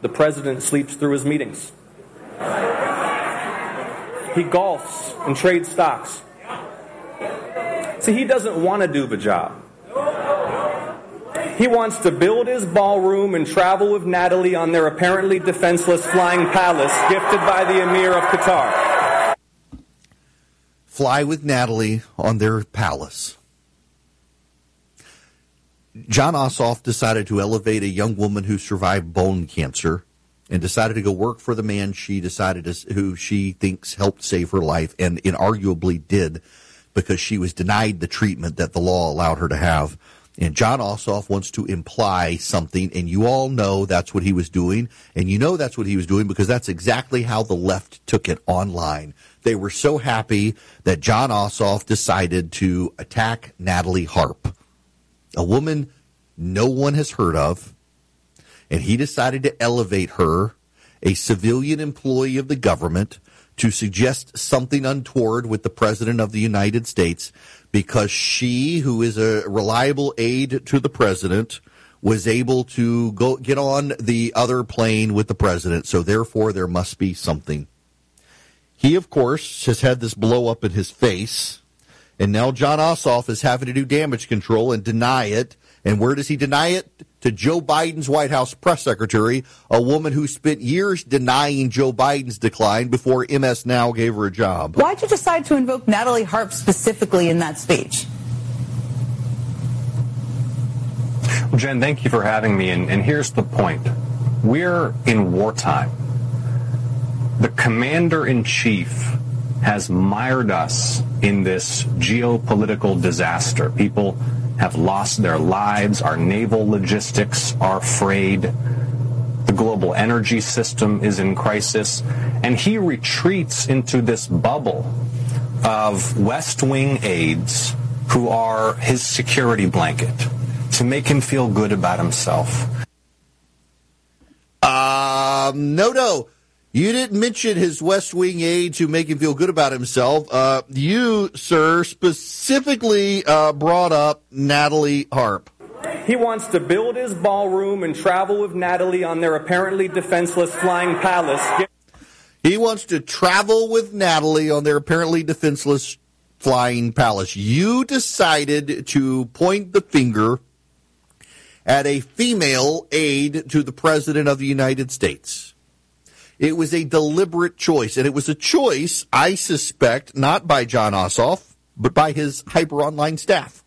the president sleeps through his meetings. He golfs and trades stocks. See, he doesn't want to do the job. He wants to build his ballroom and travel with Natalie on their apparently defenseless flying palace gifted by the Emir of Qatar. Fly with Natalie on their palace. Jon Ossoff decided to elevate a young woman who survived bone cancer and decided to go work for the man who she thinks helped save her life, and inarguably did, because she was denied the treatment that the law allowed her to have. And Jon Ossoff wants to imply something, and you all know that's what he was doing. And you know that's what he was doing because that's exactly how the left took it online. They were so happy that Jon Ossoff decided to attack Natalie Harp, a woman no one has heard of, and he decided to elevate her, a civilian employee of the government, to suggest something untoward with the President of the United States because she, who is a reliable aide to the President, was able to get on the other plane with the President, so therefore there must be something. He, of course, has had this blow up in his face, and now Jon Ossoff is having to do damage control and deny it. And where does he deny it? To Joe Biden's White House press secretary, a woman who spent years denying Joe Biden's decline before MS Now gave her a job. Why'd you decide to invoke Natalie Harp specifically in that speech? Well, Jen, thank you for having me. And here's the point. We're in wartime. The commander-in-chief has mired us in this geopolitical disaster. People have lost their lives. Our naval logistics are frayed. The global energy system is in crisis. And he retreats into this bubble of West Wing aides who are his security blanket to make him feel good about himself. No. You didn't mention his West Wing aides who make him feel good about himself. You, sir, specifically brought up Natalie Harp. He wants to build his ballroom and travel with Natalie on their apparently defenseless flying palace. He wants to travel with Natalie on their apparently defenseless flying palace. You decided to point the finger at a female aide to the President of the United States. It was a deliberate choice, and it was a choice, I suspect, not by Jon Ossoff, but by his hyper-online staff.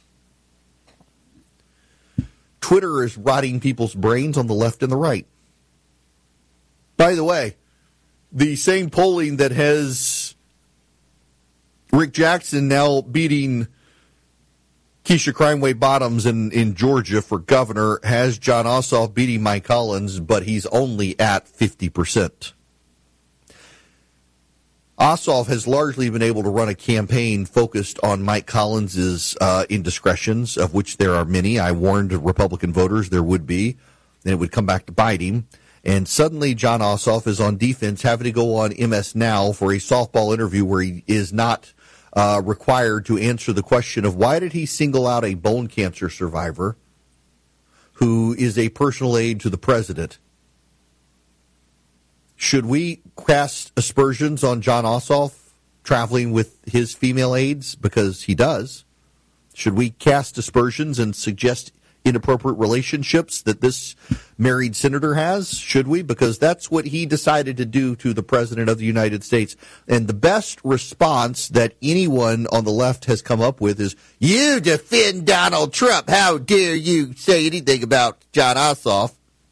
Twitter is rotting people's brains on the left and the right. By the way, the same polling that has Rick Jackson now beating Keisha Crimeway Bottoms in Georgia for governor has Jon Ossoff beating Mike Collins, but he's only at 50%. Ossoff has largely been able to run a campaign focused on Mike Collins' indiscretions, of which there are many. I warned Republican voters there would be, and it would come back to bite him. And suddenly Jon Ossoff is on defense, having to go on MS Now for a softball interview where he is not required to answer the question of why did he single out a bone cancer survivor who is a personal aide to the president. Should we cast aspersions on Jon Ossoff traveling with his female aides? Because he does. Should we cast aspersions and suggest inappropriate relationships that this married senator has? Should we? Because that's what he decided to do to the President of the United States. And the best response that anyone on the left has come up with is, you defend Donald Trump. How dare you say anything about Jon Ossoff?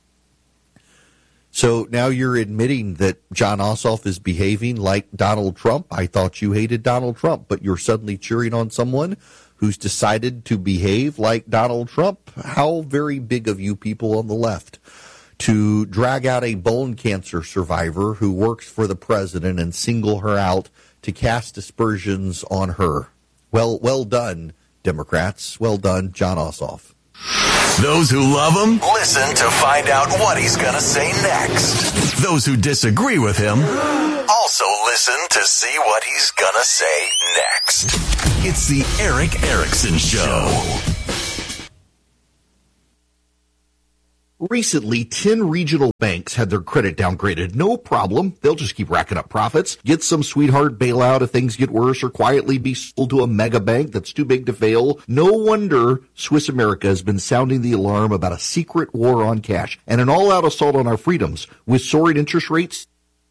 So now you're admitting that Jon Ossoff is behaving like Donald Trump. I thought you hated Donald Trump, but you're suddenly cheering on someone who's decided to behave like Donald Trump. How very big of you people on the left to drag out a bone cancer survivor who works for the president and single her out to cast aspersions on her. Well done, Democrats. Well done, Jon Ossoff. Those who love him, listen to find out what he's going to say next. Those who disagree with him, also listen to see what he's going to say next. It's the Erick Erickson Show. Recently, 10 regional banks had their credit downgraded. No problem. They'll just keep racking up profits. Get some sweetheart bailout if things get worse, or quietly be sold to a mega bank that's too big to fail. No wonder Swiss America has been sounding the alarm about a secret war on cash and an all-out assault on our freedoms. With soaring interest rates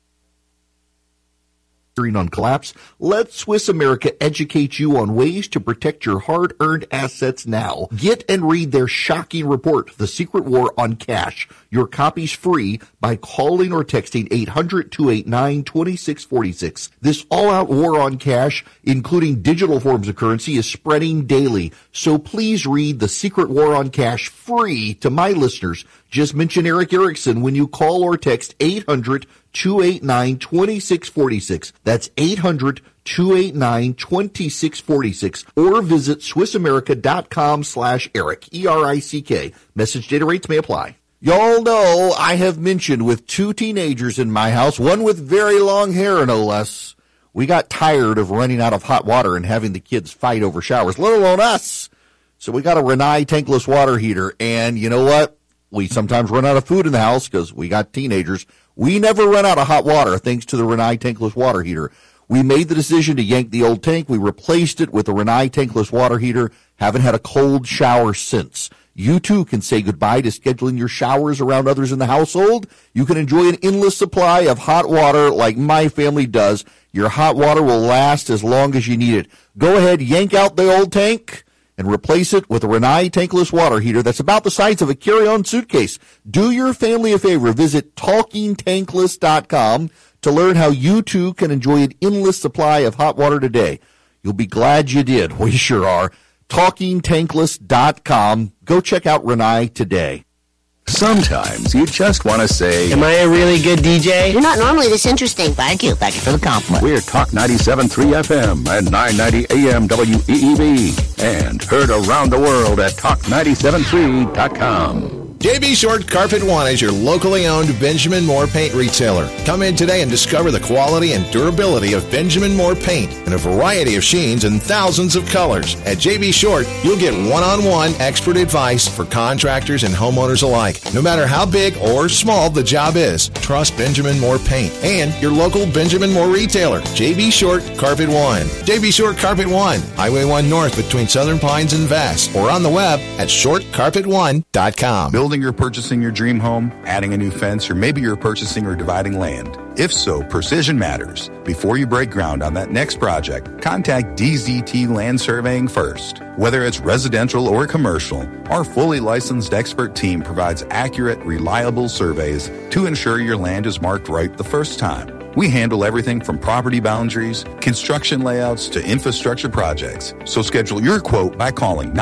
on collapse, let Swiss America educate you on ways to protect your hard-earned assets now. Get and read their shocking report, The Secret War on Cash. Your copy's free by calling or texting 800-289-2646. This all-out war on cash, including digital forms of currency, is spreading daily. So please read The Secret War on Cash free to my listeners. Just mention Eric Erickson when you call or text 800-289-2646. That's 800-289-2646. Or visit SwissAmerica.com/Eric, E-R-I-C-K. Message data rates may apply. Y'all know I have mentioned with 2 teenagers in my house, one with very long hair, no less. We got tired of running out of hot water and having the kids fight over showers, let alone us. So we got a Rinnai tankless water heater, and you know what? We sometimes run out of food in the house because we got teenagers. We never run out of hot water thanks to the Rinnai tankless water heater. We made the decision to yank the old tank. We replaced it with the Rinnai tankless water heater. Haven't had a cold shower since. You too can say goodbye to scheduling your showers around others in the household. You can enjoy an endless supply of hot water like my family does. Your hot water will last as long as you need it. Go ahead, yank out the old tank and replace it with a Rinnai tankless water heater that's about the size of a carry-on suitcase. Do your family a favor. Visit TalkingTankless.com to learn how you too can enjoy an endless supply of hot water today. You'll be glad you did. We sure are. TalkingTankless.com. Go check out Rinnai today. Sometimes you just want to say, am I a really good DJ? You're not normally this interesting. Thank you. Thank you for the compliment. We're Talk 97.3 FM and 990 AM WEEB and heard around the world at talk973.com. JB Short Carpet One is your locally owned Benjamin Moore paint retailer. Come in today and discover the quality and durability of Benjamin Moore paint in a variety of sheens and thousands of colors. At JB Short, you'll get one-on-one expert advice for contractors and homeowners alike. No matter how big or small the job is, trust Benjamin Moore paint and your local Benjamin Moore retailer, JB Short Carpet One. JB Short Carpet One, Highway 1 North between Southern Pines and Vass, or on the web at shortcarpet1.com. You're purchasing your dream home, adding a new fence, or maybe you're purchasing or dividing land. If so, precision matters. Before you break ground on that next project, contact DZT Land Surveying first. Whether it's residential or commercial, our fully licensed expert team provides accurate, reliable surveys to ensure your land is marked right the first time. We handle everything from property boundaries, construction layouts, to infrastructure projects. So schedule your quote by calling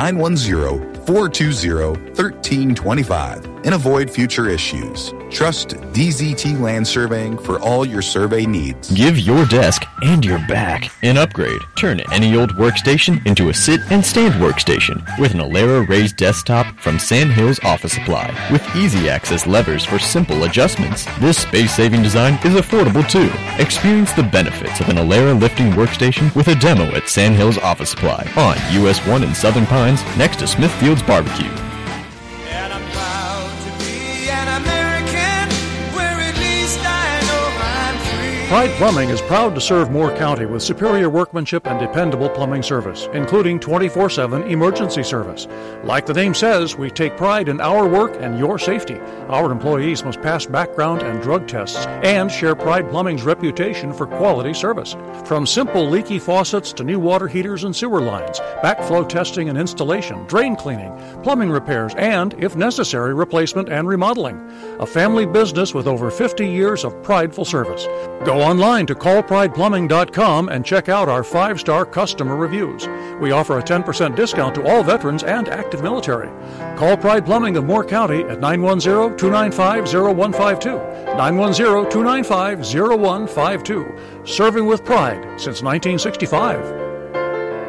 910-420-1325 and avoid future issues. Trust DZT Land Surveying for all your survey needs. Give your desk and your back an upgrade. Turn any old workstation into a sit and stand workstation with an Alera raised desktop from Sandhills Office Supply. With easy access levers for simple adjustments, this space-saving design is affordable too. Experience the benefits of an Alera lifting workstation with a demo at Sandhills Office Supply on US 1 in Southern Pines next to Smithfield's Barbecue. And I'm proud to be an American, where at least I know I'm free. Pride Plumbing is proud to serve Moore County with superior workmanship and dependable plumbing service, including 24/7 emergency service. Like the name says, we take pride in our work and your safety. Our employees must pass background and drug tests and share Pride Plumbing's reputation for quality service. From simple leaky faucets to new water heaters and sewer lines, backflow testing and installation, drain cleaning, plumbing repairs, and, if necessary, replacement and remodeling. A family business with over 50 years of prideful service. Go online to callprideplumbing.com and check out our 5-star customer reviews. We offer a 10% discount to all veterans and active military. Call Pride Plumbing of Moore County at 910-295-0152. 910-295-0152. Serving with pride since 1965.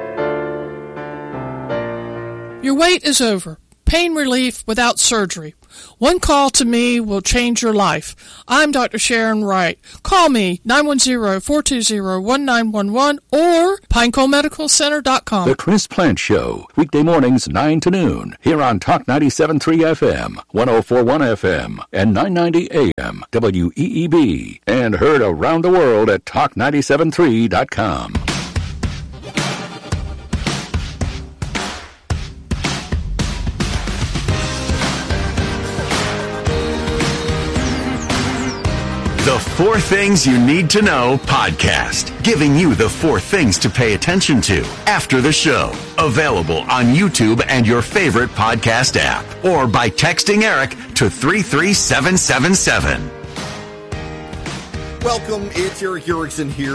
Your wait is over. Pain relief without surgery. One call to me will change your life. I'm Dr. Sharon Wright. Call me, 910-420-1911 or PineColeMedicalCenter.com. The Chris Plant Show, weekday mornings 9 to noon, here on Talk 97.3 FM, 104.1 FM, and 990 AM, WEEB, and heard around the world at Talk973.com. The 4 Things You Need to Know podcast, giving you the 4 things to pay attention to after the show. Available on YouTube and your favorite podcast app, or by texting Eric to 33777. Welcome, it's Eric Erickson here,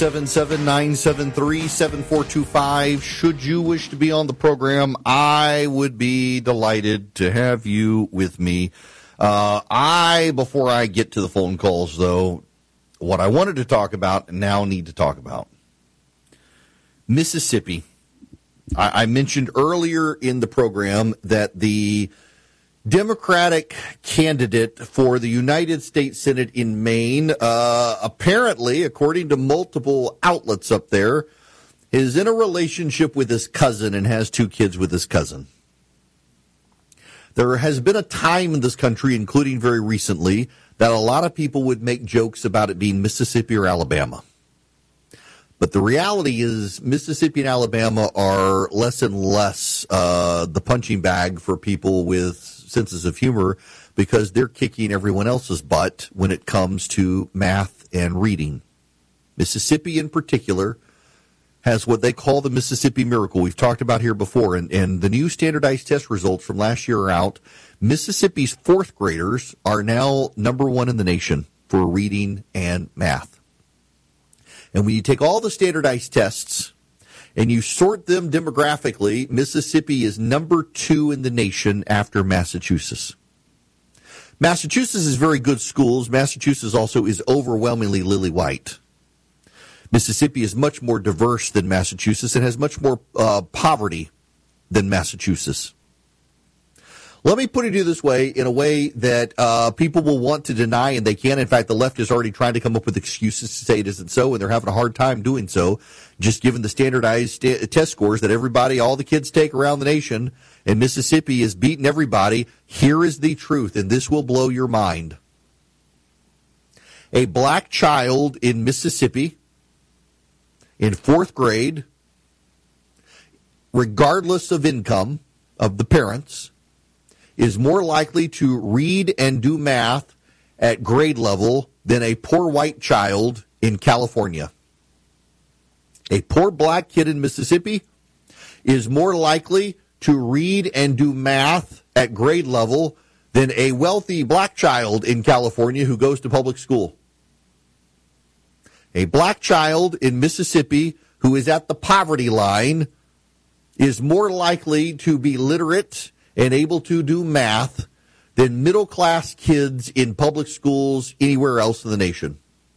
877-973-7425. Should you wish to be on the program, I would be delighted to have you with me. Before I get to the phone calls, though, what I wanted to talk about and now need to talk about. Mississippi. I mentioned earlier in the program that the Democratic candidate for the United States Senate in Maine, apparently, according to multiple outlets up there, is in a relationship with his cousin and has 2 kids with his cousin. There has been a time in this country, including very recently, that a lot of people would make jokes about it being Mississippi or Alabama. But the reality is Mississippi and Alabama are less and less the punching bag for people with senses of humor because they're kicking everyone else's butt when it comes to math and reading. Mississippi in particular has what they call the Mississippi Miracle. We've talked about here before, and the new standardized test results from last year are out. Mississippi's 4th graders are now number 1 in the nation for reading and math. And when you take all the standardized tests and you sort them demographically, Mississippi is number 2 in the nation after Massachusetts. Massachusetts is very good schools. Massachusetts also is overwhelmingly lily white. Mississippi is much more diverse than Massachusetts and has much more poverty than Massachusetts. Let me put it to you this way, in a way that people will want to deny, and they can. In fact, the left is already trying to come up with excuses to say it isn't so, and they're having a hard time doing so, just given the standardized test scores that all the kids take around the nation, and Mississippi is beating everybody. Here is the truth, and this will blow your mind. A black child in Mississippi in 4th grade, regardless of income of the parents, is more likely to read and do math at grade level than a poor white child in California. A poor black kid in Mississippi is more likely to read and do math at grade level than a wealthy black child in California who goes to public school. A black child in Mississippi who is at the poverty line is more likely to be literate and able to do math than middle-class kids in public schools anywhere else in the nation.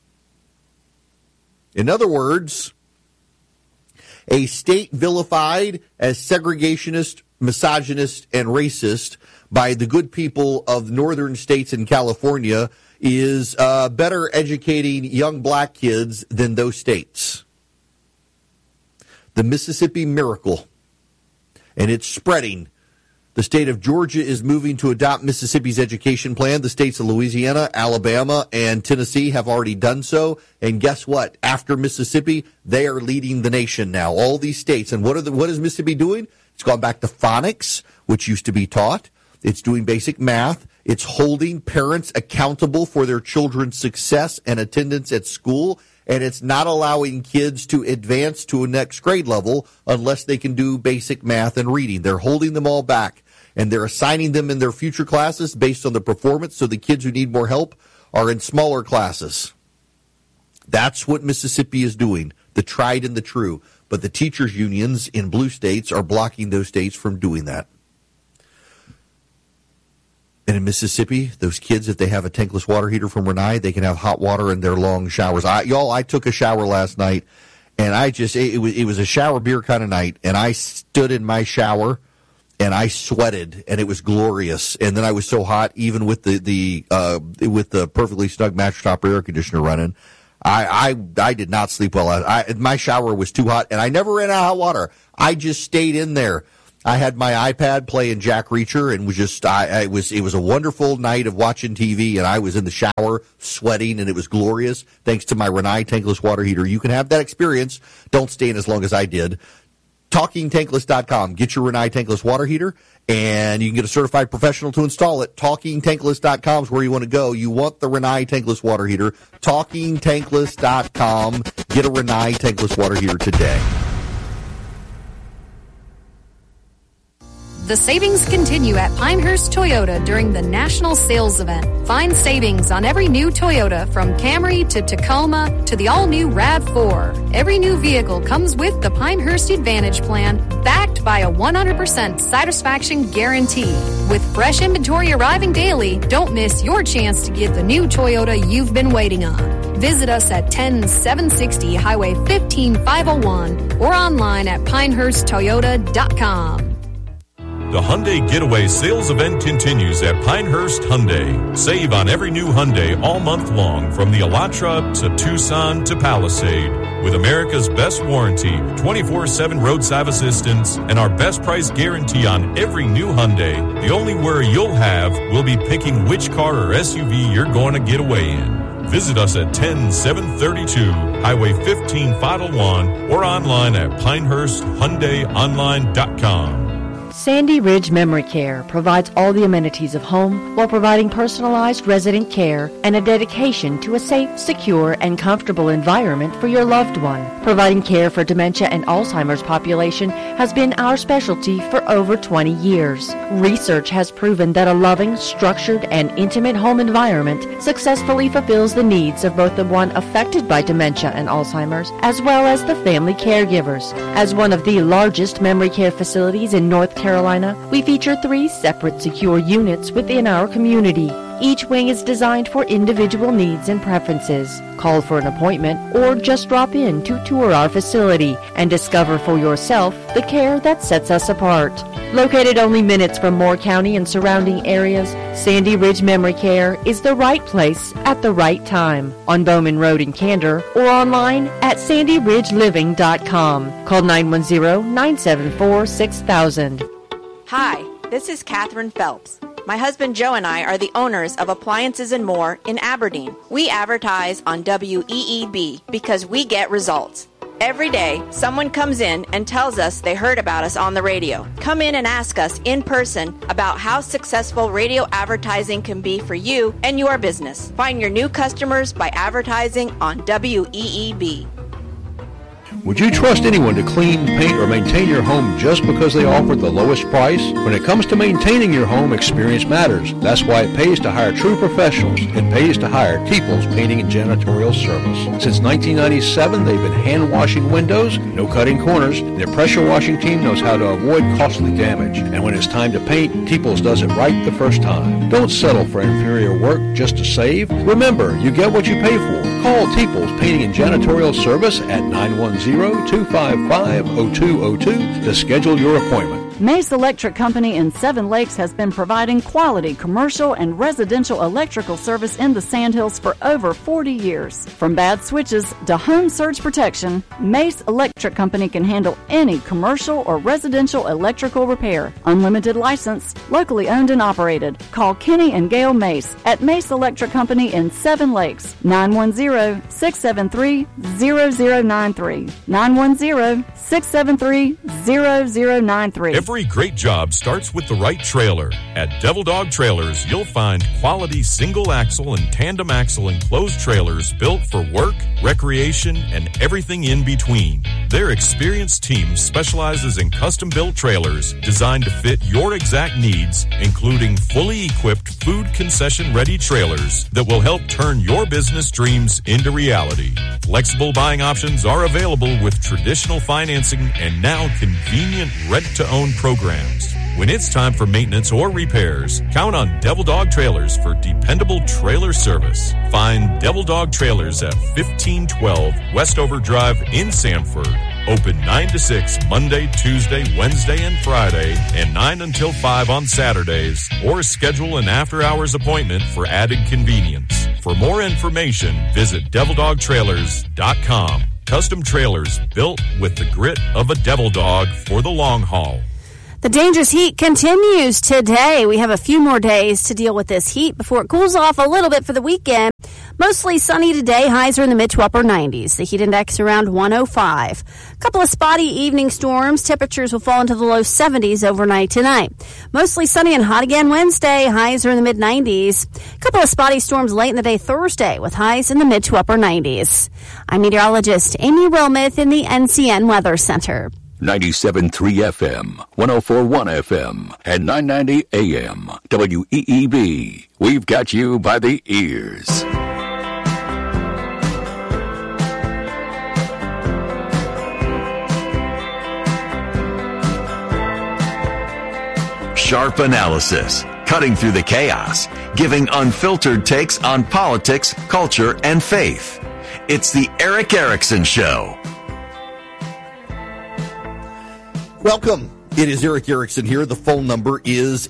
In other words, a state vilified as segregationist, misogynist, and racist by the good people of northern states in California is better educating young black kids than those states. The Mississippi Miracle, and it's spreading. The state of Georgia is moving to adopt Mississippi's education plan. The states of Louisiana, Alabama, and Tennessee have already done so. And guess what? After Mississippi, they are leading the nation now. All these states. And what is Mississippi doing? It's gone back to phonics, which used to be taught. It's doing basic math. It's holding parents accountable for their children's success and attendance at school. And it's not allowing kids to advance to a next grade level unless they can do basic math and reading. They're holding them all back, and they're assigning them in their future classes based on the performance, so the kids who need more help are in smaller classes. That's what Mississippi is doing, the tried and the true. But the teachers' unions in blue states are blocking those states from doing that. And in Mississippi, those kids, if they have a tankless water heater from Renai, they can have hot water in their long showers. I took a shower last night, and it was a shower beer kind of night, and I stood in my shower and I sweated, and it was glorious. And then I was so hot, even with the perfectly snug mattress top air conditioner running, I did not sleep well. My shower was too hot, and I never ran out of hot water. I just stayed in there. I had my iPad playing Jack Reacher, and was just it was a wonderful night of watching TV, and I was in the shower sweating, and it was glorious. Thanks to my Rinnai tankless water heater. You can have that experience. Don't stay in as long as I did. TalkingTankless.com. Get your Rinnai tankless water heater, and you can get a certified professional to install it. TalkingTankless.com is where you want to go. You want the Rinnai tankless water heater. TalkingTankless.com. Get a Rinnai tankless water heater today. The savings continue at Pinehurst Toyota during the National Sales Event. Find savings on every new Toyota, from Camry to Tacoma to the all-new RAV4. Every new vehicle comes with the Pinehurst Advantage Plan, backed by a 100% satisfaction guarantee. With fresh inventory arriving daily, don't miss your chance to get the new Toyota you've been waiting on. Visit us at 10760 Highway 15501 or online at pinehursttoyota.com. The Hyundai Getaway sales event continues at Pinehurst Hyundai. Save on every new Hyundai all month long, from the Elantra to Tucson to Palisade. With America's best warranty, 24/7 roadside assistance, and our best price guarantee on every new Hyundai, the only worry you'll have will be picking which car or SUV you're going to get away in. Visit us at 10732 Highway 15501 or online at pinehursthyundaionline.com. Sandy Ridge Memory Care provides all the amenities of home while providing personalized resident care and a dedication to a safe, secure, and comfortable environment for your loved one. Providing care for dementia and Alzheimer's population has been our specialty for over 20 years. Research has proven that a loving, structured, and intimate home environment successfully fulfills the needs of both the one affected by dementia and Alzheimer's, as well as the family caregivers. As one of the largest memory care facilities in North Carolina, we feature 3 separate secure units within our community. Each wing is designed for individual needs and preferences. Call for an appointment or just drop in to tour our facility and discover for yourself the care that sets us apart. Located only minutes from Moore County and surrounding areas, Sandy Ridge Memory Care is the right place at the right time. On Bowman Road in Candor or online at sandyridgeliving.com. Call 910-974-6000. Hi, this is Catherine Phelps. My husband Joe and I are the owners of Appliances and More in Aberdeen. We advertise on WEEB because we get results. Every day, someone comes in and tells us they heard about us on the radio. Come in and ask us in person about how successful radio advertising can be for you and your business. Find your new customers by advertising on WEEB. Would you trust anyone to clean, paint, or maintain your home just because they offer the lowest price? When it comes to maintaining your home, experience matters. That's why it pays to hire true professionals. It pays to hire Teeples Painting and Janitorial Service. Since 1997, they've been hand-washing windows, no cutting corners. Their pressure washing team knows how to avoid costly damage. And when it's time to paint, Teeples does it right the first time. Don't settle for inferior work just to save. Remember, you get what you pay for. Call Teeples Painting and Janitorial Service at 910-255-0202 to schedule your appointment. Mace Electric Company in Seven Lakes has been providing quality commercial and residential electrical service in the Sandhills for over 40 years. From bad switches to home surge protection, Mace Electric Company can handle any commercial or residential electrical repair. Unlimited license, locally owned and operated. Call Kenny and Gail Mace at Mace Electric Company in Seven Lakes, 910-673-0093. 910-673-0093. Every great job starts with the right trailer. At Devil Dog Trailers, you'll find quality single-axle and tandem-axle enclosed trailers built for work, recreation, and everything in between. Their experienced team specializes in custom-built trailers designed to fit your exact needs, including fully equipped food concession-ready trailers that will help turn your business dreams into reality. Flexible buying options are available with traditional financing and now convenient rent-to-own programs. When it's time for maintenance or repairs, count on Devil Dog Trailers for dependable trailer service. Find Devil Dog Trailers at 1512 Westover Drive in Sanford Open 9 to 6 Monday, Tuesday, Wednesday, and Friday, and 9 until 5 on Saturdays, or schedule an after-hours appointment for added convenience. For more information, visit DevilDogTrailers.com. Custom trailers built with the grit of a devil dog for the long haul. The dangerous heat continues today. We have a few more days to deal with this heat before it cools off a little bit for the weekend. Mostly sunny today. Highs are in the mid to upper 90s. The heat index around 105. A couple of spotty evening storms. Temperatures will fall into the low 70s overnight tonight. Mostly sunny and hot again Wednesday. Highs are in the mid 90s. A couple of spotty storms late in the day Thursday with highs in the mid to upper 90s. I'm meteorologist Amy Wilmoth in the NCN Weather Center. 97.3 FM, 104.1 FM, and 990 AM. WEEB. We've got you by the ears. Sharp analysis, cutting through the chaos, giving unfiltered takes on politics, culture, and faith. It's the Erick Erickson Show. Welcome. It is Erick Erickson here. The phone number is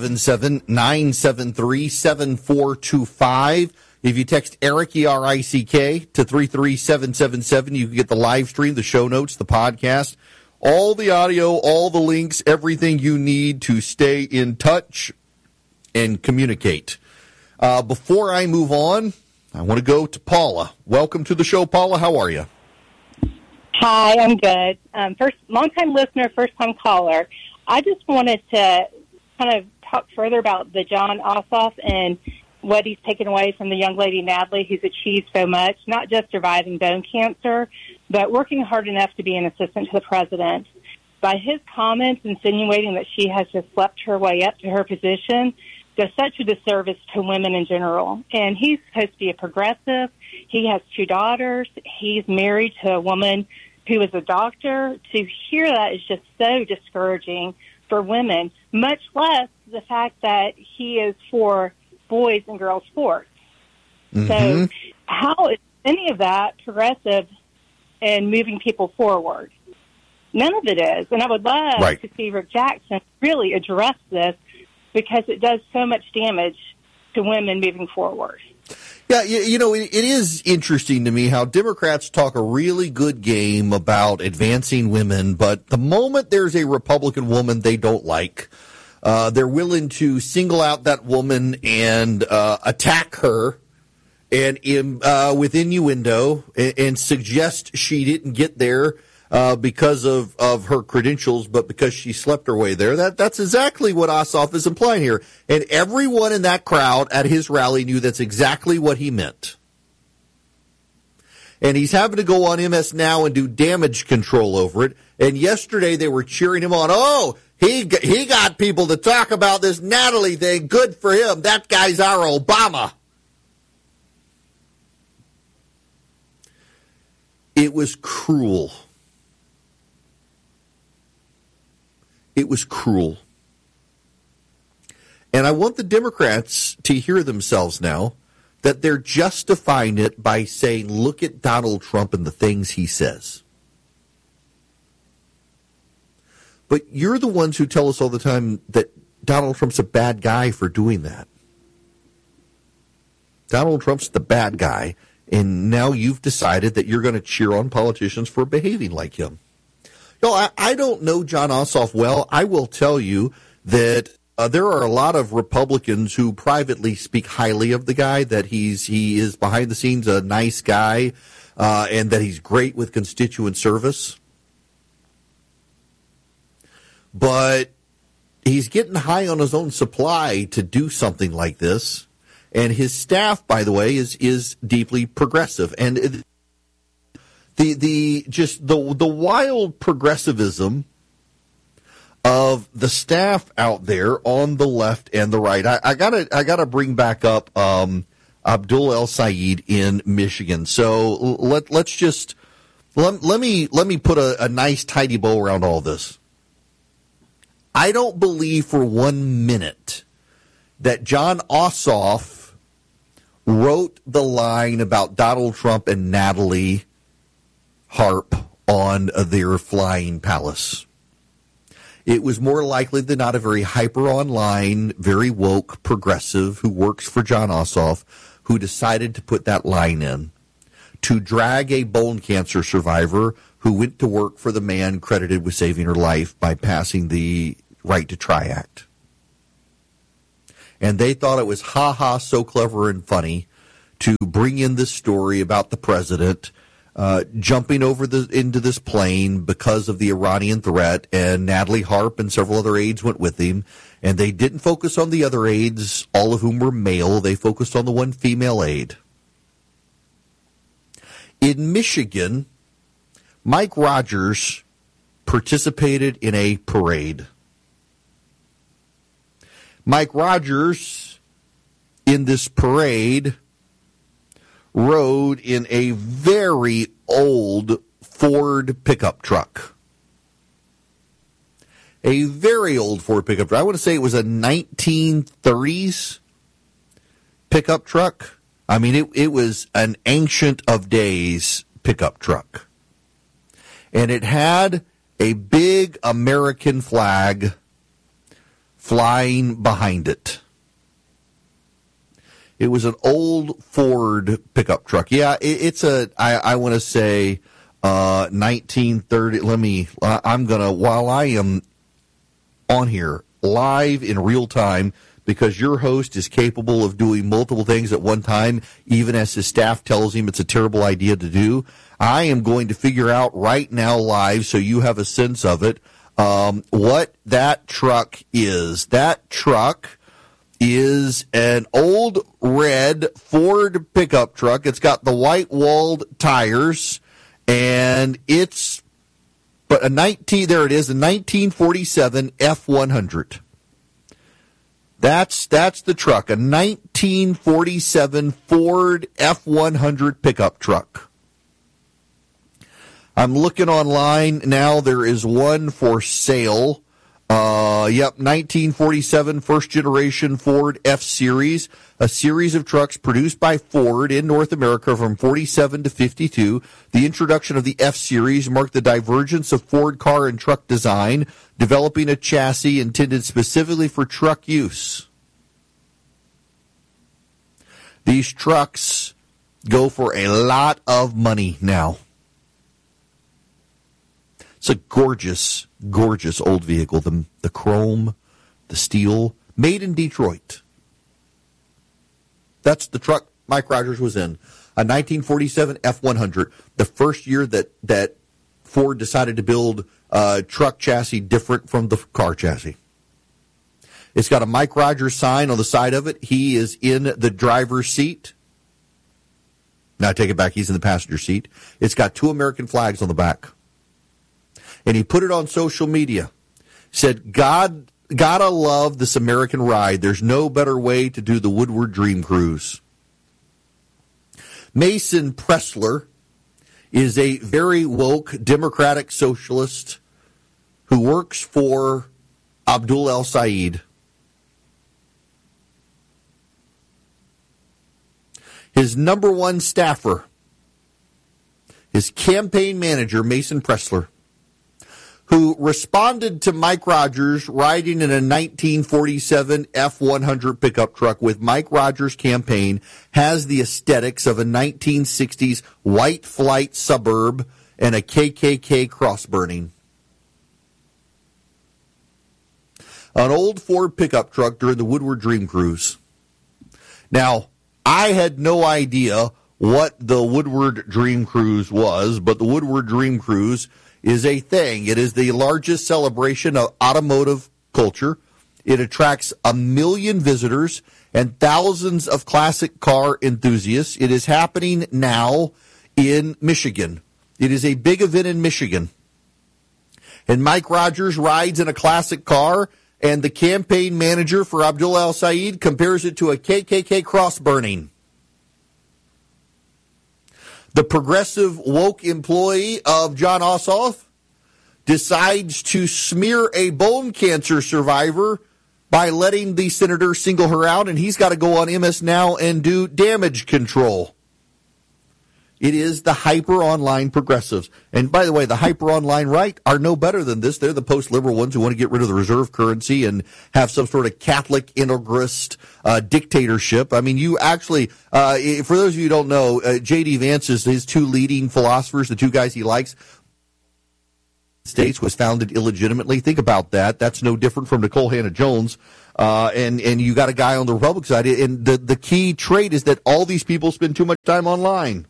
877-973-7425. If you text Erick, E-R-I-C-K, to 33777, you can get the live stream, the show notes, the podcast, all the audio, all the links, everything you need to stay in touch and communicate. Before I move on, I want to go to Paula. Welcome to the show, Paula. How are you? Hi, I'm good. Long-time listener, first-time caller. I just wanted to kind of talk further about the Jon Ossoff and what he's taken away from the young lady, Natalie, who's achieved so much, not just surviving bone cancer, but working hard enough to be an assistant to the president. By his comments insinuating that she has just slept her way up to her position does such a disservice to women in general. And he's supposed to be a progressive. He has 2 daughters. He's married to a woman who is a doctor. To hear that is just so discouraging for women, much less the fact that he is for boys and girls sports. Mm-hmm. So how is any of that progressive and moving people forward? None of it is. And I would love to see Rick Jackson really address this because it does so much damage to women moving forward. Yeah, you know, it is interesting to me how Democrats talk a really good game about advancing women, but the moment there's a Republican woman they don't like, they're willing to single out that woman and attack her and with innuendo and suggest she didn't get there because of her credentials, but because she slept her way there. That's exactly what Ossoff is implying here. And everyone in that crowd at his rally knew that's exactly what he meant. And he's having to go on MS Now and do damage control over it. And yesterday they were cheering him on. Oh, he got people to talk about this Natalie thing. Good for him. That guy's our Obama. It was cruel. It was cruel. And I want the Democrats to hear themselves now that they're justifying it by saying, look at Donald Trump and the things he says. But you're the ones who tell us all the time that Donald Trump's a bad guy for doing that. Donald Trump's the bad guy, and now you've decided that you're going to cheer on politicians for behaving like him. No, I don't know Jon Ossoff well. I will tell you that there are a lot of Republicans who privately speak highly of the guy, that he is behind the scenes a nice guy, and that he's great with constituent service. But he's getting high on his own supply to do something like this. And his staff, by the way, is deeply progressive. And the wild progressivism of the staff out there on the left and the right. I gotta bring back up Abdul El Sayed in Michigan. So let me put a nice tidy bow around all this. I don't believe for 1 minute that Jon Ossoff wrote the line about Donald Trump and Natalie Harp on their flying palace. It was more likely than not a very hyper online, very woke progressive who works for Jon Ossoff who decided to put that line in to drag a bone cancer survivor who went to work for the man credited with saving her life by passing the Right to Try Act. And they thought it was so clever and funny to bring in this story about the president jumping over into this plane because of the Iranian threat, and Natalie Harp and several other aides went with him. And they didn't focus on the other aides, all of whom were male. They focused on the one female aide. In Michigan, Mike Rogers participated in a parade. Mike Rogers, in this parade, rode in a very old Ford pickup truck. A very old Ford pickup truck. I want to say it was a 1930s pickup truck. I mean, it was an ancient of days pickup truck. And it had a big American flag flying behind it. It was an old Ford pickup truck. Yeah, it's I want to say 1930. While I am on here live in real time, because your host is capable of doing multiple things at one time, even as his staff tells him it's a terrible idea to do, I am going to figure out right now live, so you have a sense of it, what that truck is. That truck is an old red Ford pickup truck. It's got the white-walled tires, and it's a 1947 F100. That's the truck, a 1947 Ford F100 pickup truck. I'm looking online now. There is one for sale. 1947 first-generation Ford F-Series, a series of trucks produced by Ford in North America from 47 to 52. The introduction of the F-Series marked the divergence of Ford car and truck design, developing a chassis intended specifically for truck use. These trucks go for a lot of money now. It's a gorgeous, gorgeous old vehicle. The chrome, the steel, made in Detroit. That's the truck Mike Rogers was in. A 1947 F100, the first year that Ford decided to build a truck chassis different from the car chassis. It's got a Mike Rogers sign on the side of it. He is in the driver's seat. Now I take it back, he's in the passenger seat. It's got two American flags on the back. And he put it on social media. Said, gotta love this American ride. There's no better way to do the Woodward Dream Cruise. Mason Pressler is a very woke democratic socialist who works for Abdul El-Sayed. His number one staffer, his campaign manager, Mason Pressler, who responded to Mike Rogers riding in a 1947 F100 pickup truck with Mike Rogers' campaign, has the aesthetics of a 1960s white flight suburb and a KKK cross burning. An old Ford pickup truck during the Woodward Dream Cruise. Now, I had no idea what the Woodward Dream Cruise was, but the Woodward Dream Cruise is a thing. It is the largest celebration of automotive culture. It attracts 1 million visitors and thousands of classic car enthusiasts. It is happening now in Michigan. It is a big event in Michigan. And Mike Rogers rides in a classic car, and the campaign manager for Abdul El-Sayed compares it to a KKK cross burning. The progressive woke employee of Jon Ossoff decides to smear a bone cancer survivor by letting the senator single her out, and he's got to go on MS Now and do damage control. It is the hyper-online progressives. And by the way, the hyper-online right are no better than this. They're the post-liberal ones who want to get rid of the reserve currency and have some sort of Catholic integrist dictatorship. I mean, you actually, for those of you who don't know, J.D. Vance is his two leading philosophers, the two guys he likes. States was founded illegitimately. Think about that. That's no different from Nicole Hannah-Jones. And you got a guy on the Republican side. And the key trait is that all these people spend too much time online.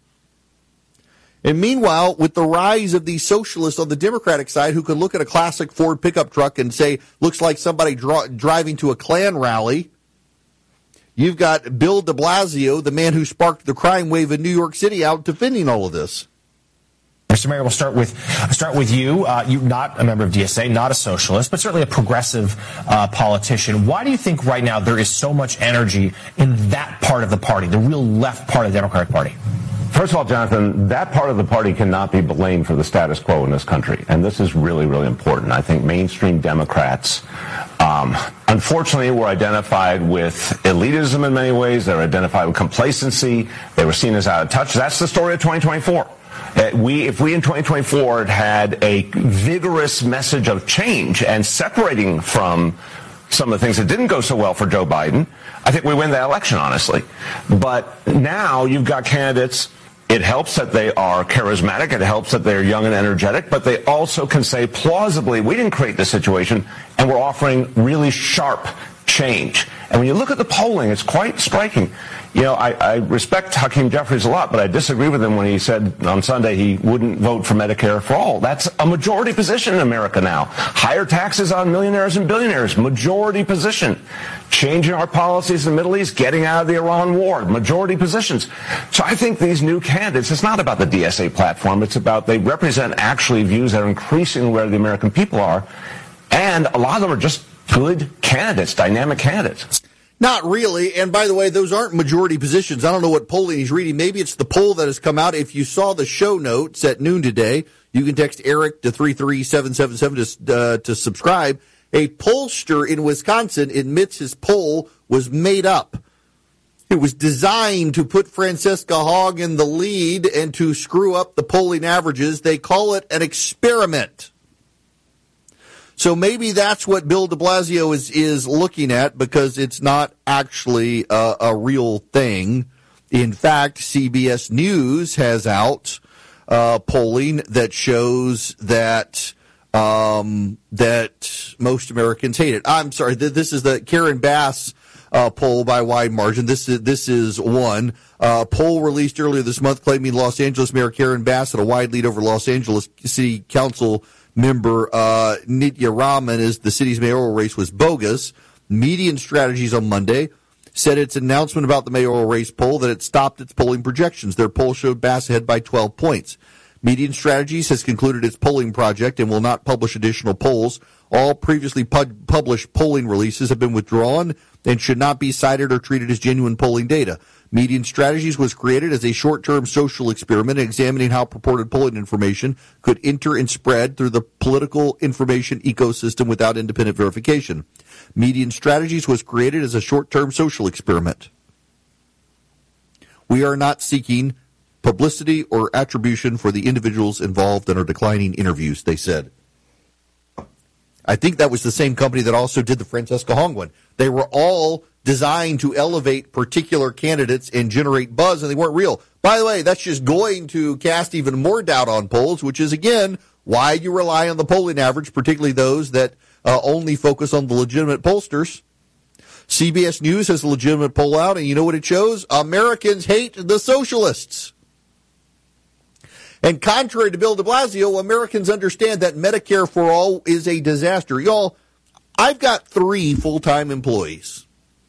And meanwhile, with the rise of these socialists on the Democratic side who can look at a classic Ford pickup truck and say, looks like somebody driving to a Klan rally, you've got Bill de Blasio, the man who sparked the crime wave in New York City, out defending all of this. Mr. Mayor, we'll start with you. You're not a member of DSA, not a socialist, but certainly a progressive politician. Why do you think right now there is so much energy in that part of the party, the real left part of the Democratic Party? First of all, Jonathan, that part of the party cannot be blamed for the status quo in this country. And this is really, really important. I think mainstream Democrats, unfortunately, were identified with elitism in many ways. They were identified with complacency. They were seen as out of touch. That's the story of 2024. If we in 2024 had a vigorous message of change and separating from some of the things that didn't go so well for Joe Biden, I think we win that election, honestly. But now you've got candidates. It helps that they are charismatic. It helps that they're young and energetic. But they also can say plausibly, we didn't create this situation, and we're offering really sharp change. And when you look at the polling, it's quite striking. You know, I respect Hakeem Jeffries a lot, but I disagree with him when he said on Sunday he wouldn't vote for Medicare for all. That's a majority position in America now. Higher taxes on millionaires and billionaires, majority position. Changing our policies in the Middle East, getting out of the Iran war, majority positions. So I think these new candidates, it's not about the DSA platform. It's about they represent actually views that are increasingly where the American people are. And a lot of them are just good candidates, dynamic candidates. Not really. And by the way, those aren't majority positions. I don't know what polling he's reading. Maybe it's the poll that has come out. If you saw the show notes at noon today, you can text Eric to 33777 to subscribe. A pollster in Wisconsin admits his poll was made up. It was designed to put Francesca Hogg in the lead and to screw up the polling averages. They call it an experiment. So maybe that's what Bill de Blasio is looking at, because it's not actually a real thing. In fact, CBS News has out polling that shows that that most Americans hate it. I'm sorry, this is the Karen Bass poll by wide margin. This is one poll released earlier this month claiming Los Angeles Mayor Karen Bass had a wide lead over Los Angeles City Council member Nitya Raman as the city's mayoral race was bogus. Median Strategies on Monday said its announcement about the mayoral race poll that it stopped its polling projections. Their poll showed Bass ahead by 12 points. Median Strategies has concluded its polling project and will not publish additional polls. All previously published polling releases have been withdrawn and should not be cited or treated as genuine polling data. Median Strategies was created as a short-term social experiment examining how purported polling information could enter and spread through the political information ecosystem without independent verification. Median Strategies was created as a short-term social experiment. We are not seeking publicity or attribution for the individuals involved in our declining interviews, they said. I think that was the same company that also did the Francesca Hogg one. They were all designed to elevate particular candidates and generate buzz, and they weren't real. By the way, that's just going to cast even more doubt on polls, which is, again, why you rely on the polling average, particularly those that only focus on the legitimate pollsters. CBS News has a legitimate poll out, and you know what it shows? Americans hate the socialists. And contrary to Bill de Blasio, Americans understand that Medicare for all is a disaster. Y'all, I've got 3 full-time employees.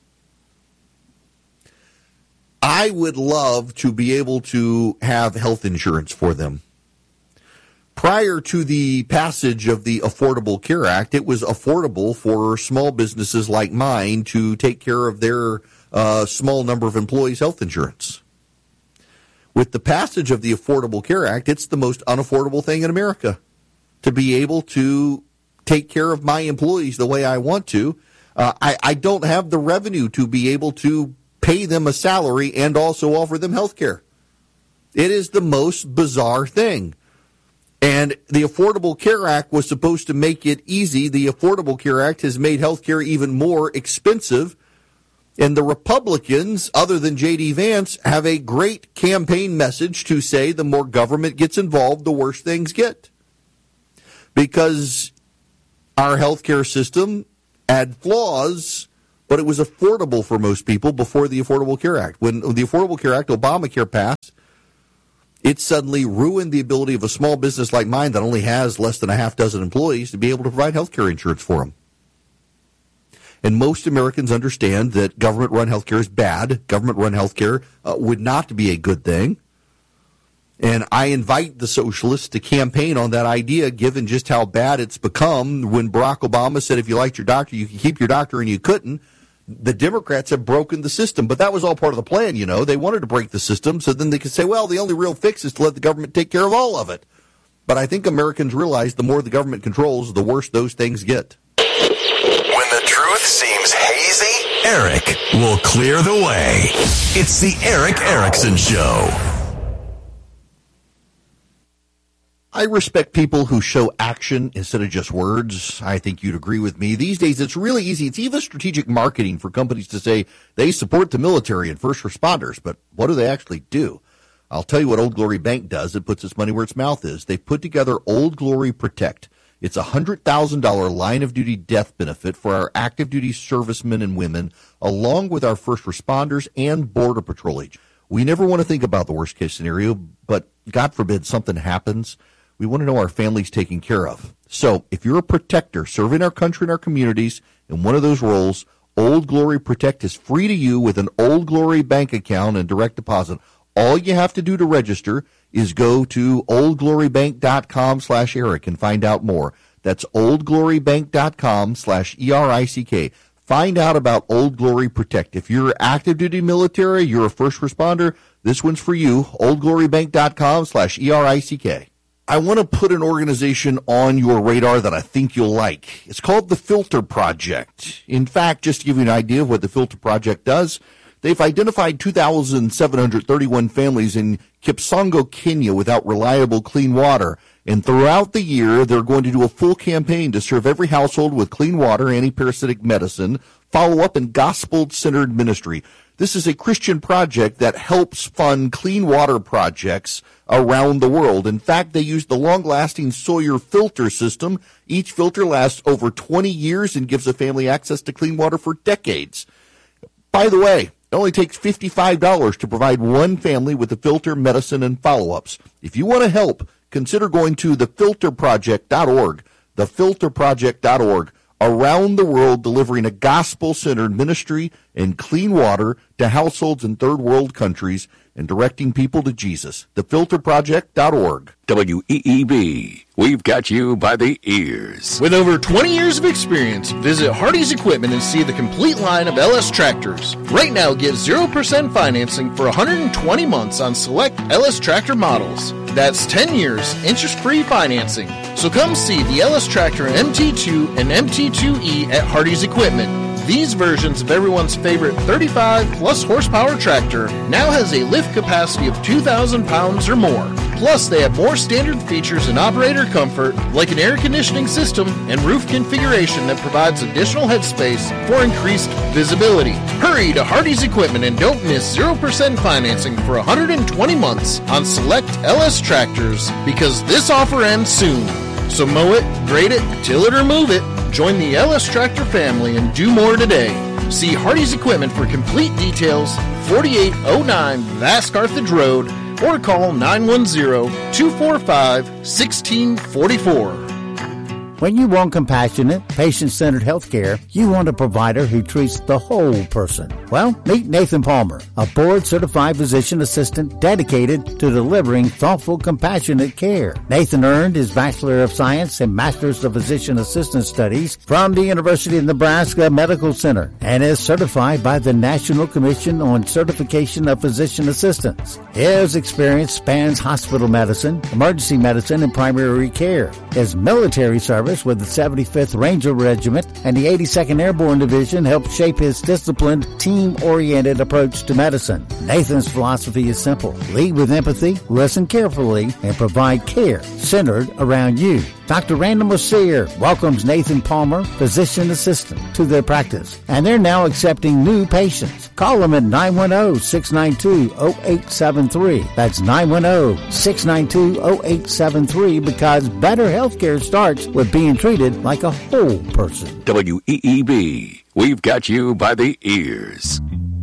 I would love to be able to have health insurance for them. Prior to the passage of the Affordable Care Act, it was affordable for small businesses like mine to take care of their small number of employees' health insurance. With the passage of the Affordable Care Act, it's the most unaffordable thing in America to be able to take care of my employees the way I want to. I don't have the revenue to be able to pay them a salary and also offer them health care. It is the most bizarre thing. And the Affordable Care Act was supposed to make it easy. The Affordable Care Act has made health care even more expensive. And the Republicans, other than J.D. Vance, have a great campaign message to say the more government gets involved, the worse things get. Because our health care system had flaws, but it was affordable for most people before the Affordable Care Act. When the Affordable Care Act, Obamacare, passed, it suddenly ruined the ability of a small business like mine that only has less than a half dozen employees to be able to provide health care insurance for them. And most Americans understand that government-run health care is bad. Government-run health care would not be a good thing. And I invite the socialists to campaign on that idea, given just how bad it's become. When Barack Obama said if you liked your doctor, you could keep your doctor, and you couldn't, the Democrats have broken the system. But that was all part of the plan, you know. They wanted to break the system so then they could say, well, the only real fix is to let the government take care of all of it. But I think Americans realize the more the government controls, the worse those things get. When the truth seems hazy, Eric will clear the way. It's the Eric Erickson Show. I respect people who show action instead of just words. I think you'd agree with me. These days, it's really easy. It's even strategic marketing for companies to say they support the military and first responders, but what do they actually do? I'll tell you what Old Glory Bank does. It puts its money where its mouth is. They put together Old Glory Protect. It's a $100,000 line-of-duty death benefit for our active-duty servicemen and women, along with our first responders and Border Patrol agents. We never want to think about the worst-case scenario, but God forbid something happens. We want to know our family's taken care of. So if you're a protector serving our country and our communities in one of those roles, Old Glory Protect is free to you with an Old Glory bank account and direct deposit. All you have to do to register is go to oldglorybank.com/Eric and find out more. That's oldglorybank.com/ERICK. Find out about Old Glory Protect. If you're active duty military, you're a first responder, this one's for you. oldglorybank.com/ERICK. I want to put an organization on your radar that I think you'll like. It's called the Filter Project. In fact, just to give you an idea of what the Filter Project does, they've identified 2,731 families in Kipsongo, Kenya without reliable clean water. And throughout the year, they're going to do a full campaign to serve every household with clean water, antiparasitic medicine, follow-up, and gospel-centered ministry. This is a Christian project that helps fund clean water projects around the world. In fact, they use the long-lasting Sawyer filter system. Each filter lasts over 20 years and gives a family access to clean water for decades. By the way, it only takes $55 to provide one family with the filter, medicine, and follow-ups. If you want to help, consider going to thefilterproject.org, thefilterproject.org. Around the world, delivering a gospel-centered ministry and clean water to households in third world countries and directing people to Jesus. Thefilterproject.org. WEEB. We've got you by the ears. With over 20 years of experience, visit Hardy's Equipment and see the complete line of LS tractors. Right now, get 0% financing for 120 months on select LS tractor models. That's 10 years interest-free financing. So come see the LS Tractor MT2 and MT2E at Hardy's Equipment. These versions of everyone's favorite 35-plus horsepower tractor now has a lift capacity of 2,000 pounds or more. Plus, they have more standard features and operator comfort, like an air conditioning system and roof configuration that provides additional headspace for increased visibility. Hurry to Hardy's Equipment and don't miss 0% financing for 120 months on select LS tractors, because this offer ends soon. So mow it, grade it, till it or move it. Join the LS Tractor family and do more today. See Hardy's Equipment for complete details, 4809 Vask Carthage Road, or call 910-245-1644. When you want compassionate, patient-centered health care, you want a provider who treats the whole person. Well, meet Nathan Palmer, a board-certified physician assistant dedicated to delivering thoughtful, compassionate care. Nathan earned his Bachelor of Science and Master's of Physician Assistant Studies from the University of Nebraska Medical Center and is certified by the National Commission on Certification of Physician Assistants. His experience spans hospital medicine, emergency medicine, and primary care. His military service service with the 75th Ranger Regiment and the 82nd Airborne Division helped shape his disciplined, team-oriented approach to medicine. Nathan's philosophy is simple. Lead with empathy, listen carefully, and provide care centered around you. Dr. Randall Mercier welcomes Nathan Palmer, physician assistant, to their practice, and they're now accepting new patients. Call them at 910-692-0873. That's 910-692-0873 because better health care starts with being treated like a whole person. WEEB, we've got you by the ears.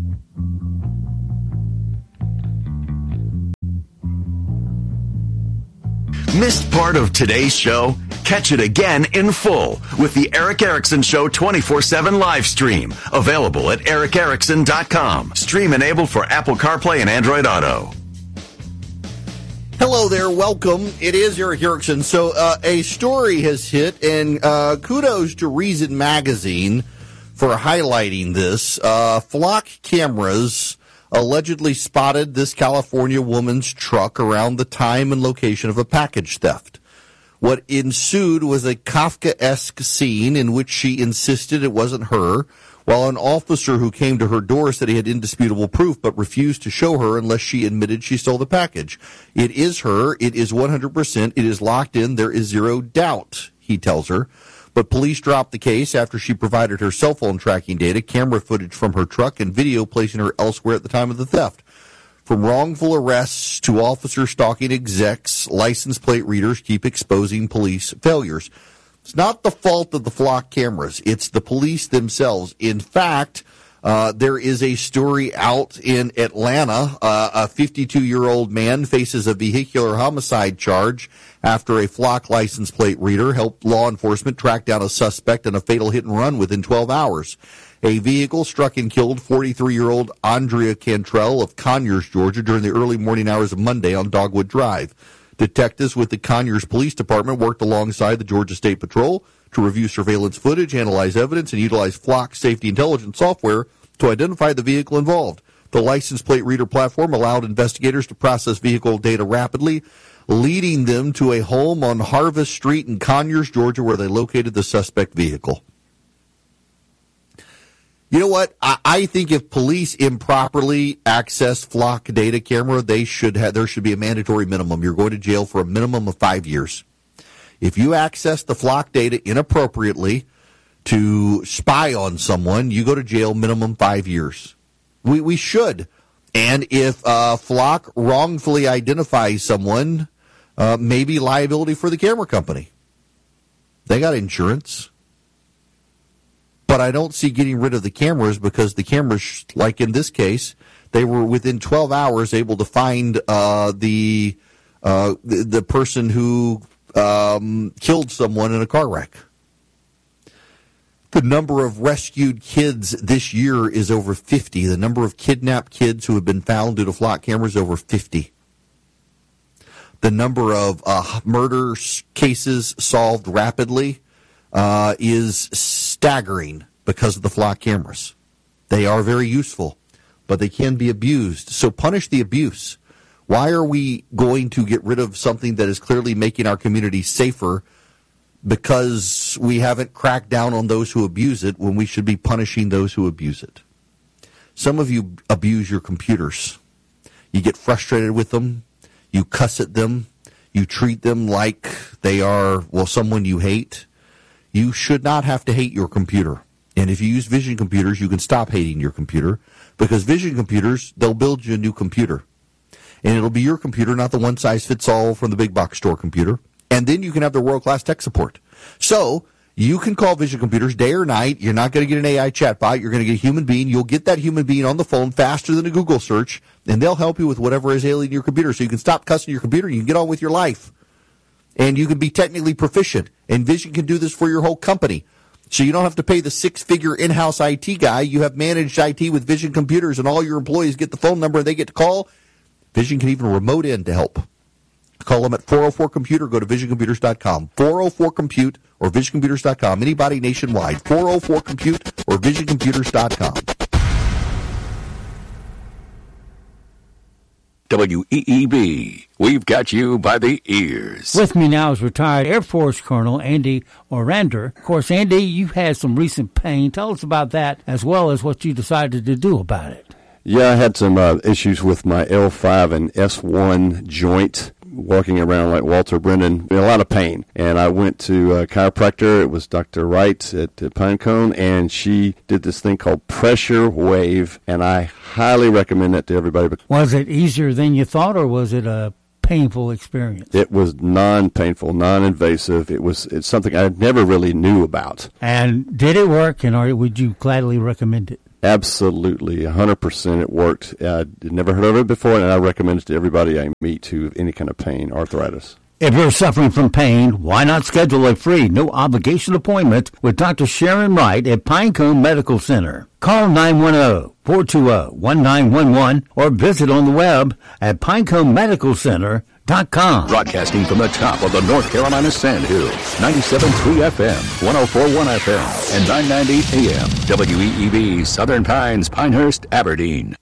Missed part of today's show? Catch it again in full with the Eric Erickson Show 24/7 live stream. Available at ericerickson.com. Stream enabled for Apple CarPlay and Android Auto. Hello there, welcome. It is Eric Erickson. So a story has hit, and kudos to Reason Magazine for highlighting this. Flock cameras allegedly spotted this California woman's truck around the time and location of a package theft. What ensued was a Kafkaesque scene in which she insisted it wasn't her, while an officer who came to her door said he had indisputable proof but refused to show her unless she admitted she stole the package. It is her. It is 100%. It is locked in. There is zero doubt, he tells her. But police dropped the case after she provided her cell phone tracking data, camera footage from her truck, and video placing her elsewhere at the time of the theft. From wrongful arrests to officer stalking execs, license plate readers keep exposing police failures. It's not the fault of the flock cameras. It's the police themselves. In fact, there is a story out in Atlanta. A 52-year-old man faces a vehicular homicide charge after a flock license plate reader helped law enforcement track down a suspect in a fatal hit-and-run within 12 hours. A vehicle struck and killed 43-year-old Andrea Cantrell of Conyers, Georgia, during the early morning hours of Monday on Dogwood Drive. Detectives with the Conyers Police Department worked alongside the Georgia State Patrol to review surveillance footage, analyze evidence, and utilize Flock safety intelligence software to identify the vehicle involved. The license plate reader platform allowed investigators to process vehicle data rapidly, leading them to a home on Harvest Street in Conyers, Georgia, where they located the suspect vehicle. You know what? I think if police improperly access Flock data camera, there should be a mandatory minimum. You're going to jail for a minimum of 5 years. If you access the Flock data inappropriately to spy on someone, you go to jail minimum 5 years. We should. And if Flock wrongfully identifies someone, maybe liability for the camera company. They got insurance. But I don't see getting rid of the cameras because the cameras, like in this case, they were within 12 hours able to find the person who killed someone in a car wreck. The number of rescued kids this year is over 50. The number of kidnapped kids who have been found due to Flock cameras is over 50. The number of murder cases solved rapidly is staggering because of the Flock cameras. They are very useful, but they can be abused. So punish the abuse. Why are we going to get rid of something that is clearly making our community safer because we haven't cracked down on those who abuse it when we should be punishing those who abuse it? Some of you abuse your computers. You get frustrated with them. You cuss at them. You treat them like they are, someone you hate. You should not have to hate your computer. And if you use Vision computers, you can stop hating your computer because Vision computers, they'll build you a new computer. And it'll be your computer, not the one-size-fits-all from the big box store computer. And then you can have the world-class tech support. So you can call Vision computers day or night. You're not going to get an AI chatbot. You're going to get a human being. You'll get that human being on the phone faster than a Google search, and they'll help you with whatever is ailing your computer. So you can stop cussing your computer and you can get on with your life. And you can be technically proficient. And Vision can do this for your whole company. So you don't have to pay the six-figure in-house IT guy. You have managed IT with Vision computers, and all your employees get the phone number and they get to call. Vision can even remote in to help. Call them at 404-COMPUTER. Go to visioncomputers.com. 404-COMPUTE or visioncomputers.com. Anybody nationwide. 404-COMPUTE or visioncomputers.com. WEEB. We've got you by the ears. With me now is retired Air Force Colonel Andy Orander. Of course, Andy, you've had some recent pain. Tell us about that as well as what you decided to do about it. Yeah, I had some issues with my L5 and S1 joint, walking around like Walter Brennan, in a lot of pain. And I went to a chiropractor. It was Dr. Wright at Pinecone, and she did this thing called Pressure Wave, and I highly recommend that to everybody. Was it easier than you thought, or was it a painful experience? It was non-painful, non-invasive. It's something I never really knew about. And did it work, and would you gladly recommend it? Absolutely, 100% it worked. I'd never heard of it before, and I recommend it to everybody I meet who have any kind of pain, arthritis. If you're suffering from pain, why not schedule a free, no-obligation appointment with Dr. Sharon Wright at Pinecone Medical Center? Call 910-420-1911 or visit on the web at pineconemedicalcenter.com. Broadcasting from the top of the North Carolina Sandhills, 97.3 FM, 104.1 FM, and 990 AM, WEEB, Southern Pines, Pinehurst, Aberdeen.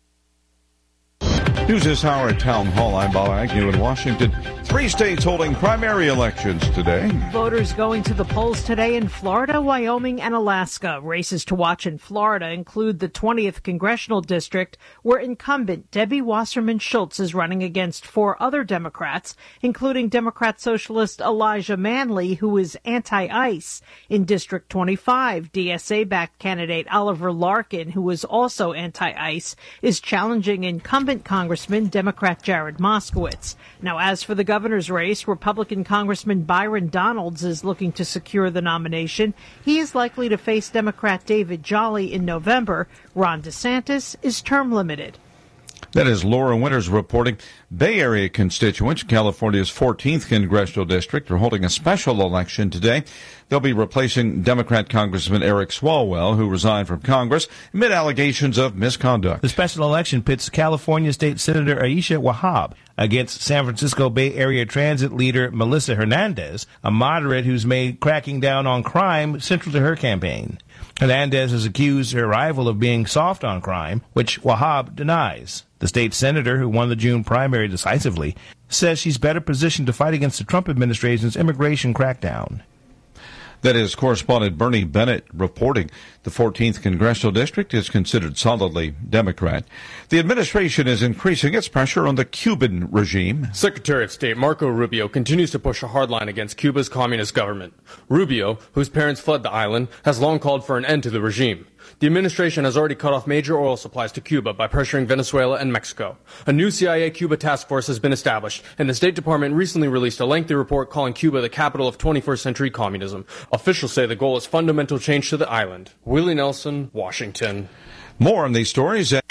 News this hour at Town Hall. I'm Bob Agnew in Washington. 3 states holding primary elections today. Voters going to the polls today in Florida, Wyoming, and Alaska. Races to watch in Florida include the 20th Congressional District, where incumbent Debbie Wasserman Schultz is running against 4 other Democrats, including Democrat Socialist Elijah Manley, who is anti-ICE. In District 25, DSA-backed candidate Oliver Larkin, who is also anti-ICE, is challenging incumbent Congressman Democrat Jared Moskowitz. Now, as for the governor's race, Republican Congressman Byron Donalds is looking to secure the nomination. He is likely to face Democrat David Jolly in November. Ron DeSantis is term limited. That is Laura Winters reporting. Bay Area constituents, California's 14th congressional district, are holding a special election today. They'll be replacing Democrat Congressman Eric Swalwell, who resigned from Congress amid allegations of misconduct. The special election pits California State Senator Aisha Wahab against San Francisco Bay Area Transit leader Melissa Hernandez, a moderate who's made cracking down on crime central to her campaign. Hernandez has accused her rival of being soft on crime, which Wahab denies. The state senator, who won the June primary decisively, says she's better positioned to fight against the Trump administration's immigration crackdown. That is correspondent Bernie Bennett reporting. The 14th Congressional District is considered solidly Democrat. The administration is increasing its pressure on the Cuban regime. Secretary of State Marco Rubio continues to push a hard line against Cuba's communist government. Rubio, whose parents fled the island, has long called for an end to the regime. The administration has already cut off major oil supplies to Cuba by pressuring Venezuela and Mexico. A new CIA-Cuba task force has been established, and the State Department recently released a lengthy report calling Cuba the capital of 21st century communism. Officials say the goal is fundamental change to the island. Willie Nelson, Washington. More on these stories at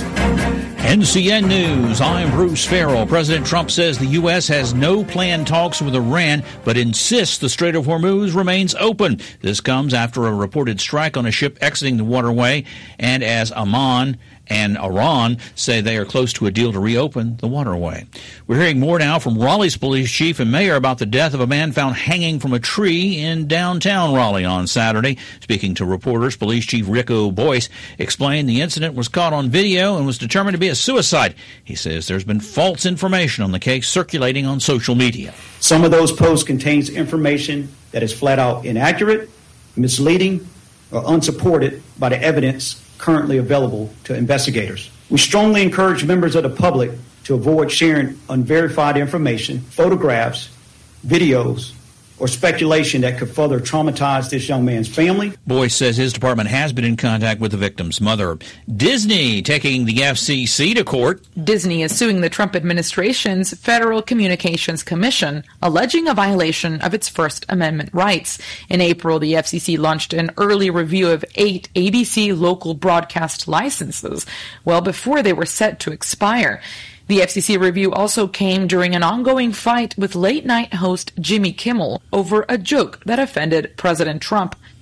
NCN News, I'm Bruce Farrell. President Trump says the U.S. has no planned talks with Iran, but insists the Strait of Hormuz remains open. This comes after a reported strike on a ship exiting the waterway, and as Oman and Iran say they are close to a deal to reopen the waterway. We're hearing more now from Raleigh's police chief and mayor about the death of a man found hanging from a tree in downtown Raleigh on Saturday. Speaking to reporters, Police Chief Rico Boyce explained the incident was caught on video and was determined to be a suicide. He says there's been false information on the case circulating on social media. Some of those posts contains information that is flat out inaccurate, misleading, or unsupported by the evidence currently available to investigators. We strongly encourage members of the public to avoid sharing unverified information, photographs, videos, or speculation that could further traumatize this young man's family. Boyce says his department has been in contact with the victim's mother. Disney taking the FCC to court. Disney is suing the Trump administration's Federal Communications Commission, alleging a violation of its First Amendment rights. In April, the FCC launched an early review of 8 ABC local broadcast licenses, well before they were set to expire. The FCC review also came during an ongoing fight with late-night host Jimmy Kimmel over a joke that offended President Trump.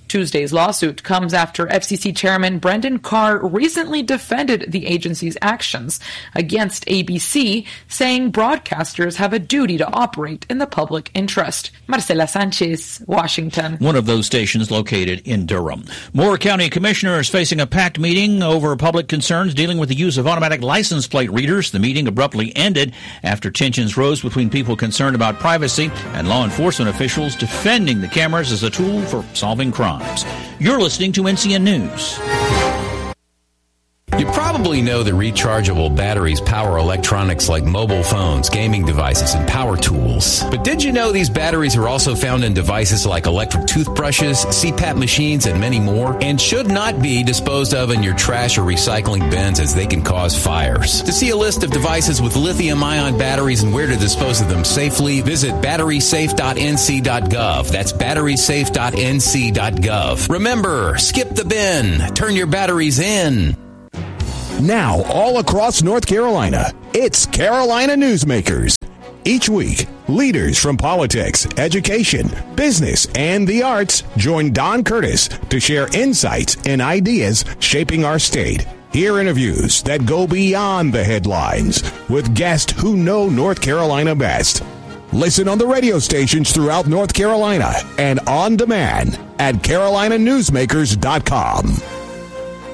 Tuesday's lawsuit comes after FCC Chairman Brendan Carr recently defended the agency's actions against ABC, saying broadcasters have a duty to operate in the public interest. Marcela Sanchez, Washington. One of those stations located in Durham. Moore County commissioners facing a packed meeting over public concerns dealing with the use of automatic license plate readers. The meeting abruptly ended after tensions rose between people concerned about privacy and law enforcement officials defending the cameras as a tool for solving crimes. You're listening to NCN News. You probably know that rechargeable batteries power electronics like mobile phones, gaming devices, and power tools. But did you know these batteries are also found in devices like electric toothbrushes, CPAP machines, and many more, and should not be disposed of in your trash or recycling bins as they can cause fires? To see a list of devices with lithium-ion batteries and where to dispose of them safely, visit batterysafe.nc.gov. That's batterysafe.nc.gov. Remember, skip the bin. Turn your batteries in. Now, all across North Carolina, it's Carolina Newsmakers. Each week, leaders from politics, education, business, and the arts join Don Curtis to share insights and ideas shaping our state. Hear interviews that go beyond the headlines with guests who know North Carolina best. Listen on the radio stations throughout North Carolina and on demand at carolinanewsmakers.com.